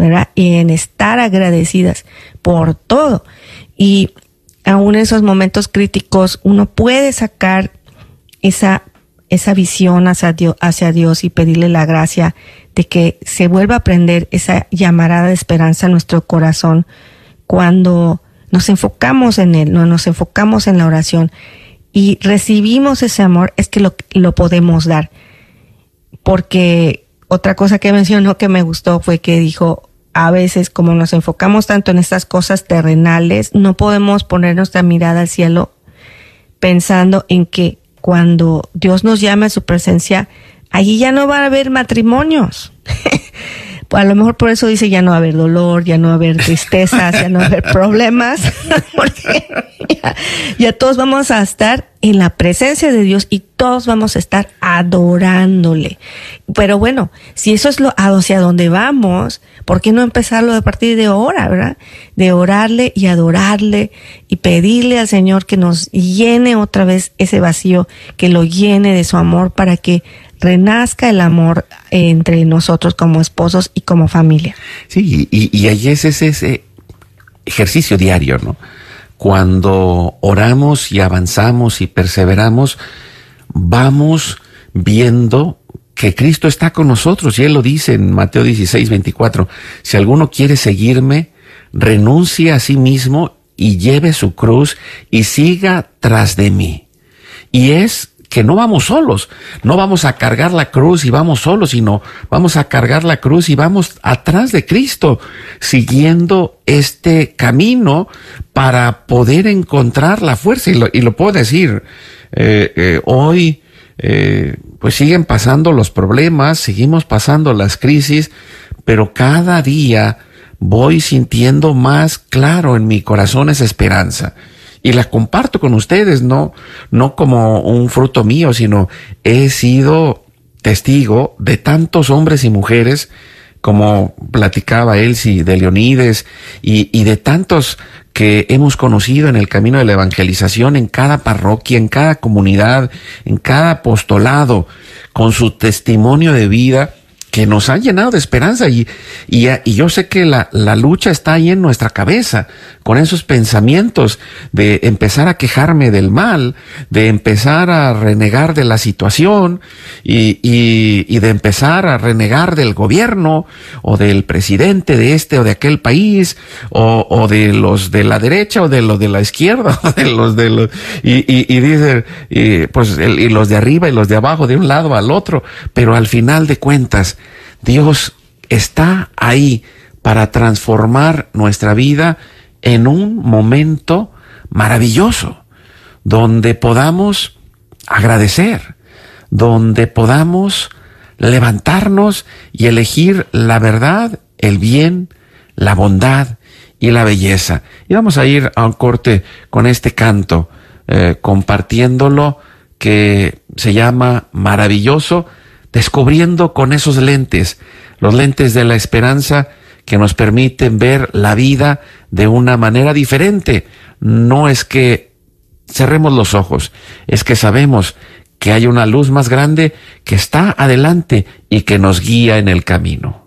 ¿verdad? Y en estar agradecidas por todo. Y aún en esos momentos críticos, uno puede sacar esa visión hacia Dios y pedirle la gracia de que se vuelva a prender esa llamarada de esperanza en nuestro corazón cuando nos enfocamos en Él, no nos enfocamos en la oración y recibimos ese amor, es que lo podemos dar. Porque otra cosa que mencionó que me gustó fue que dijo, a veces como nos enfocamos tanto en estas cosas terrenales, no podemos poner nuestra mirada al cielo pensando en que cuando Dios nos llame a su presencia, allí ya no va a haber matrimonios. Pues a lo mejor por eso dice ya no va a haber dolor, ya no va a haber tristezas, ya no va a haber problemas, porque ya todos vamos a estar en la presencia de Dios y todos vamos a estar adorándole. Pero bueno, si eso es hacia donde vamos, ¿por qué no empezarlo a partir de ahora, verdad? De orarle y adorarle y pedirle al Señor que nos llene otra vez ese vacío, que lo llene de su amor para que renazca el amor entre nosotros como esposos y como familia. Sí, y ahí es ese ejercicio diario, ¿no? Cuando oramos y avanzamos y perseveramos, vamos viendo que Cristo está con nosotros. Y Él lo dice en Mateo 16:24. Si alguno quiere seguirme, renuncie a sí mismo y lleve su cruz y siga tras de mí. Y es que no vamos solos, no vamos a cargar la cruz y vamos solos, sino vamos a cargar la cruz y vamos atrás de Cristo, siguiendo este camino para poder encontrar la fuerza. Y lo puedo decir, hoy pues siguen pasando los problemas, seguimos pasando las crisis, pero cada día voy sintiendo más claro en mi corazón esa esperanza. Y la comparto con ustedes, no como un fruto mío, sino he sido testigo de tantos hombres y mujeres, como platicaba Elsie, de Leonides, y de tantos que hemos conocido en el camino de la evangelización, en cada parroquia, en cada comunidad, en cada apostolado, con su testimonio de vida, que nos han llenado de esperanza y yo sé que la lucha está ahí en nuestra cabeza, con esos pensamientos de empezar a quejarme del mal, de empezar a renegar de la situación y de empezar a renegar del gobierno o del presidente de este o de aquel país o de los de la derecha o de los de la izquierda y dicen y los de arriba y los de abajo, de un lado al otro, pero al final de cuentas Dios está ahí para transformar nuestra vida en un momento maravilloso, donde podamos agradecer, donde podamos levantarnos y elegir la verdad, el bien, la bondad y la belleza. Y vamos a ir a un corte con este canto, compartiéndolo, que se llama Maravilloso, descubriendo con esos lentes, los lentes de la esperanza que nos permiten ver la vida de una manera diferente. No es que cerremos los ojos, es que sabemos que hay una luz más grande que está adelante y que nos guía en el camino.